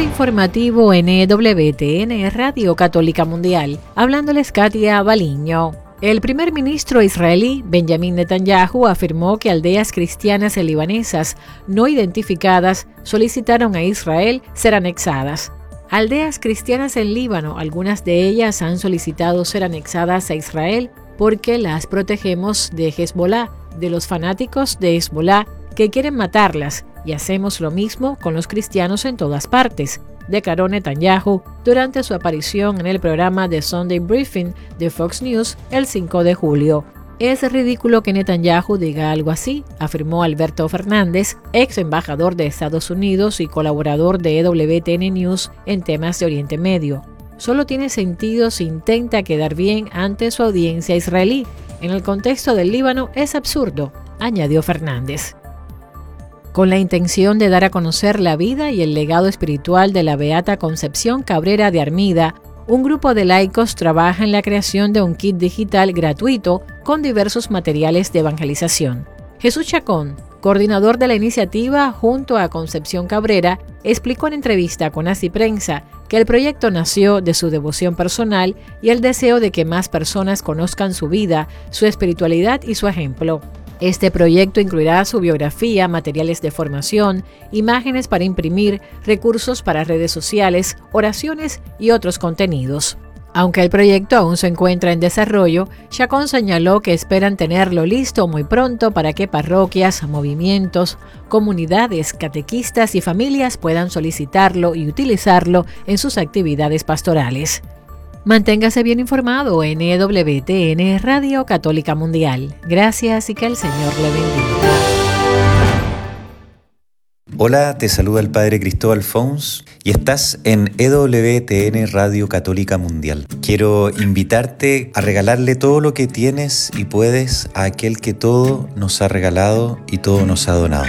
informativo NWTN Radio Católica Mundial. Hablándoles Katia Baliño. El primer ministro israelí, Benjamin Netanyahu, afirmó que aldeas cristianas libanesas no identificadas solicitaron a Israel ser anexadas. Aldeas cristianas en Líbano, algunas de ellas han solicitado ser anexadas a Israel porque las protegemos de Hezbollah, de los fanáticos de Hezbollah que quieren matarlas, y hacemos lo mismo con los cristianos en todas partes, declaró Netanyahu durante su aparición en el programa The Sunday Briefing de Fox News el 5 de julio. Es ridículo que Netanyahu diga algo así, afirmó Alberto Fernández, ex embajador de Estados Unidos y colaborador de EWTN News en temas de Oriente Medio. Solo tiene sentido si intenta quedar bien ante su audiencia israelí. En el contexto del Líbano es absurdo, añadió Fernández. Con la intención de dar a conocer la vida y el legado espiritual de la beata Concepción Cabrera de Armida, un grupo de laicos trabaja en la creación de un kit digital gratuito con diversos materiales de evangelización. Jesús Chacón, coordinador de la iniciativa junto a Concepción Cabrera, explicó en entrevista con Así Prensa que el proyecto nació de su devoción personal y el deseo de que más personas conozcan su vida, su espiritualidad y su ejemplo. Este proyecto incluirá su biografía, materiales de formación, imágenes para imprimir, recursos para redes sociales, oraciones y otros contenidos. Aunque el proyecto aún se encuentra en desarrollo, Chacón señaló que esperan tenerlo listo muy pronto para que parroquias, movimientos, comunidades, catequistas y familias puedan solicitarlo y utilizarlo en sus actividades pastorales. Manténgase bien informado en EWTN Radio Católica Mundial. Gracias y que el Señor le bendiga. Hola, te saluda el Padre Cristóbal Fons y estás en EWTN Radio Católica Mundial. Quiero invitarte a regalarle todo lo que tienes y puedes a aquel que todo nos ha regalado y todo nos ha donado.